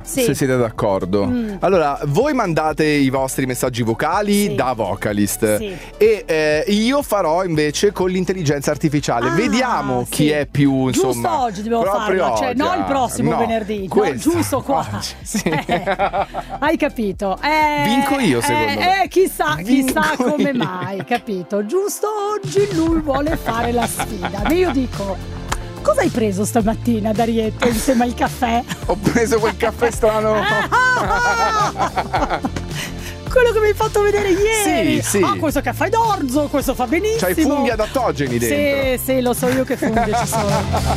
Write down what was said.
Sì. se siete d'accordo. Allora, voi mandate i vostri messaggi vocali Sì. da Vocalist. Sì. E io farò invece con l'intelligenza artificiale. Vediamo sì. chi è più, insomma. Giusto oggi dobbiamo proprio farlo, cioè oggi, no il prossimo no, venerdì, no, questo. giusto qua. Oggi, sì. Hai capito? Vinco io, secondo me. Chissà Vinco come io. mai, capito? Giusto oggi lui vuole fare la sfida. Ma io dico, cosa hai preso stamattina, Darietto, insieme al caffè? Ho preso quel caffè strano. Quello che mi hai fatto vedere ieri. Sì. Questo caffè d'orzo, questo fa benissimo. C'hai funghi adattogeni dentro. Sì, lo so io che funghi ci sono.